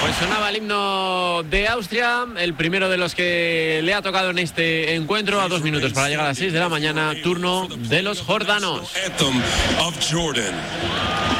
Pues sonaba el himno de Austria, el primero de los que le ha tocado en este encuentro, a 2 minutos para llegar a las 6 de la mañana, turno de los jordanos.